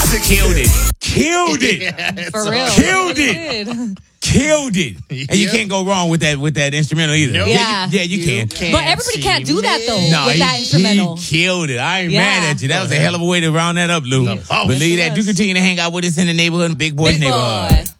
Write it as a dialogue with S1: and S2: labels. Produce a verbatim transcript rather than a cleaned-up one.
S1: Killed it. Killed it.
S2: Yeah,
S3: For real.
S1: Killed
S3: He
S1: it.
S3: did.
S1: Killed it. And you
S2: Yep.
S1: can't go wrong with that with that instrumental either.
S2: Nope.
S3: Yeah.
S1: Yeah, you, yeah, you
S2: You
S1: can.
S3: But everybody can't do that, though,
S1: No,
S3: with
S1: he,
S3: that instrumental.
S1: he killed it. I ain't
S3: Yeah.
S1: mad at you. That was a hell of a way to round that up, Lou.
S2: Oh,
S1: Believe
S3: yes,
S1: that.
S3: it
S1: Do
S3: was.
S1: continue to hang out with us in the neighborhood, Big Boys
S3: Big
S1: neighborhood.
S3: boy.